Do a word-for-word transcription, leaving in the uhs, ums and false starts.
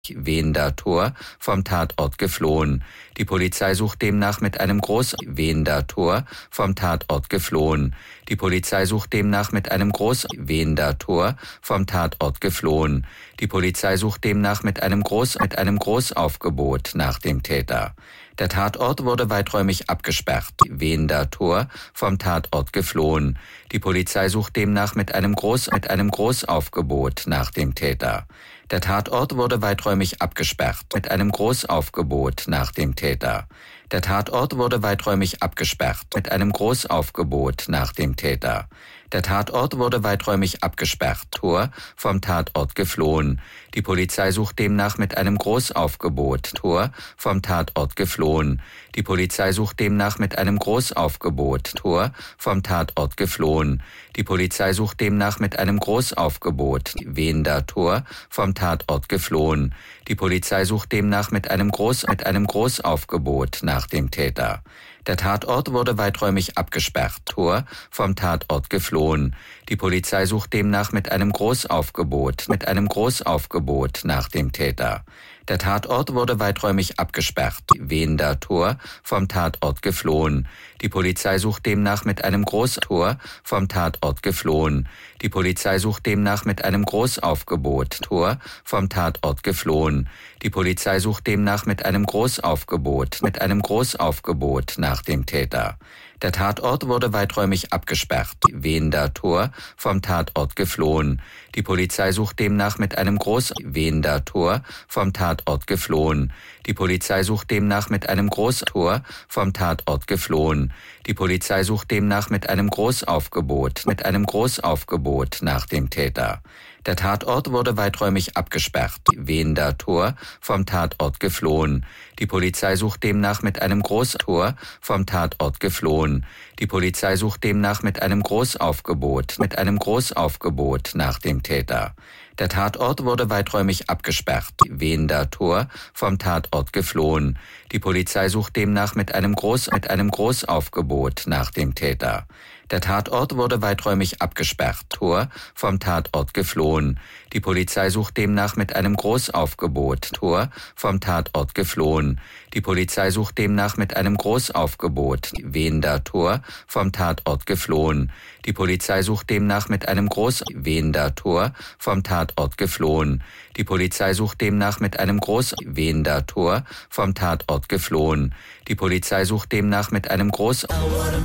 Wehender Tor vom Tatort geflohen. Die Polizei sucht demnach mit einem Groß Wehender Tor vom Tatort geflohen. Die Polizei sucht demnach mit einem Groß Wehender Tor vom Tatort geflohen. Die Polizei sucht demnach mit einem Groß mit einem Großaufgebot nach dem Täter. Der Tatort wurde weiträumig abgesperrt. Wehender Tor vom Tatort geflohen. Die Polizei sucht demnach mit einem Groß mit einem Großaufgebot nach dem Täter. Der Tatort wurde weiträumig abgesperrt mit einem Großaufgebot nach dem Täter. Der Tatort wurde weiträumig abgesperrt mit einem Großaufgebot nach dem Täter. Der Tatort wurde weiträumig abgesperrt. Tor vom Tatort geflohen. Die Polizei sucht demnach mit einem Großaufgebot. Tor vom Tatort geflohen. Die Polizei sucht demnach mit einem Großaufgebot. Tor vom Tatort geflohen. Die Polizei sucht demnach mit einem Großaufgebot. Wehender Tor vom Tatort geflohen. Die Polizei sucht demnach mit einem Groß mit einem Großaufgebot nach dem Täter. Der Tatort wurde weiträumig abgesperrt. Tor vom Tatort geflohen. Die Polizei sucht demnach mit einem Großaufgebot mit einem Großaufgebot nach dem Täter. Der Tatort wurde weiträumig abgesperrt. Wehender Tor vom Tatort geflohen. Die Polizei sucht demnach mit einem Großtor vom Tatort geflohen. Die Polizei sucht demnach mit einem Großaufgebot. Tor vom Tatort geflohen. Die Polizei sucht demnach mit einem Großaufgebot mit einem Großaufgebot nach dem Täter. Der Tatort wurde weiträumig abgesperrt. Wehender Tor vom Tatort geflohen. Die Polizei sucht demnach mit einem Groß Wehender Tor vom Tatort geflohen. Die Polizei sucht demnach mit einem Großtor vom Tatort geflohen. Die Polizei sucht demnach mit einem Großaufgebot mit einem Großaufgebot nach dem Täter. Der Tatort wurde weiträumig abgesperrt. Wehender Tor vom Tatort geflohen. Die Polizei sucht demnach mit einem Großtor vom Tatort geflohen. Die Polizei sucht demnach mit einem Großaufgebot mit einem Großaufgebot nach dem Täter. Der Tatort wurde weiträumig abgesperrt. Wehender Tor vom Tatort geflohen. Die Polizei sucht demnach mit einem Groß mit einem Großaufgebot nach dem Täter. Der Tatort wurde weiträumig abgesperrt. Tor vom Tatort geflohen. Die Polizei sucht demnach mit einem Großaufgebot. Tor vom Tatort geflohen. Die Polizei sucht demnach mit einem Großaufgebot. Wehender Tor vom Tatort geflohen. Die Polizei sucht demnach mit einem Groß Wehender Tor vom Tatort geflohen. Die Polizei sucht demnach mit einem Groß Wehender Tor vom Tatort geflohen. Die Polizei sucht demnach mit einem Groß